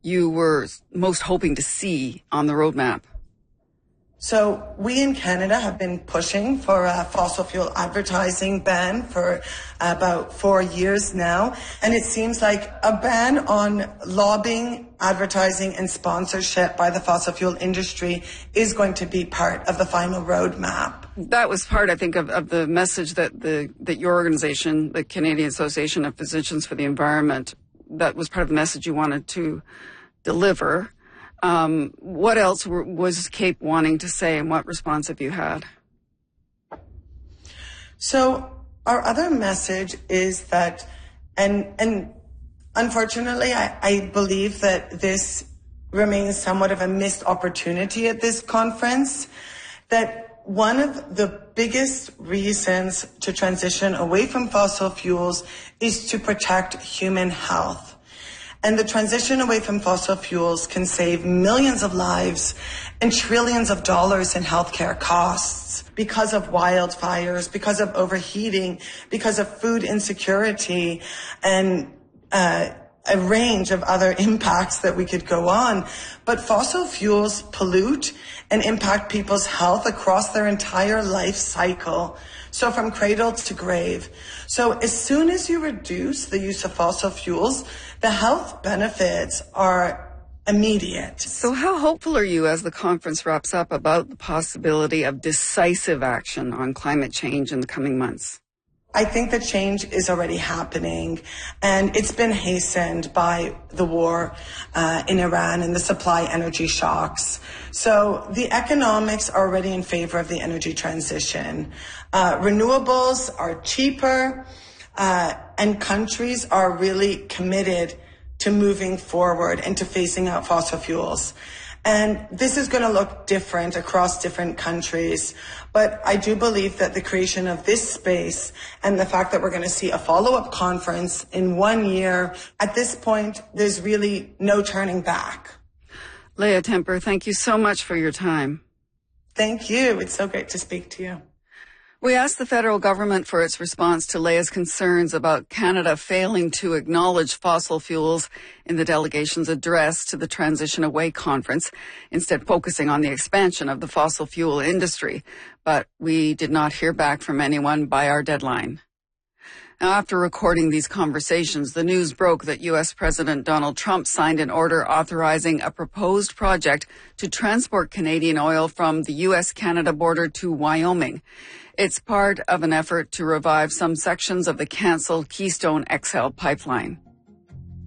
you were most hoping to see on the roadmap? So we in Canada have been pushing for a fossil fuel advertising ban for about 4 years now. And it seems like a ban on lobbying, advertising and sponsorship by the fossil fuel industry is going to be part of the final roadmap. That was part, I think, of the message that your organization, the Canadian Association of Physicians for the Environment, that was part of the message you wanted to deliver. What else was CAPE wanting to say, and what response have you had? So our other message is that, and unfortunately, I believe that this remains somewhat of a missed opportunity at this conference, that one of the biggest reasons to transition away from fossil fuels is to protect human health. And the transition away from fossil fuels can save millions of lives and trillions of dollars in healthcare costs because of wildfires, because of overheating, because of food insecurity, and a range of other impacts that we could go on. But fossil fuels pollute and impact people's health across their entire life cycle. So from cradle to grave. So as soon as you reduce the use of fossil fuels, the health benefits are immediate. So how hopeful are you as the conference wraps up about the possibility of decisive action on climate change in the coming months? I think that change is already happening, and it's been hastened by the war in Iran and the supply energy shocks. So the economics are already in favor of the energy transition. Renewables are cheaper, and countries are really committed to moving forward and to phasing out fossil fuels. And this is going to look different across different countries. But I do believe that the creation of this space and the fact that we're going to see a follow-up conference in 1 year, at this point, there's really no turning back. Leah Temper, thank you so much for your time. Thank you. It's so great to speak to you. We asked the federal government for its response to Leah's concerns about Canada failing to acknowledge fossil fuels in the delegation's address to the Transition Away conference, instead focusing on the expansion of the fossil fuel industry. But we did not hear back from anyone by our deadline. Now, after recording these conversations, the news broke that U.S. President Donald Trump signed an order authorizing a proposed project to transport Canadian oil from the U.S.-Canada border to Wyoming. It's part of an effort to revive some sections of the canceled Keystone XL pipeline.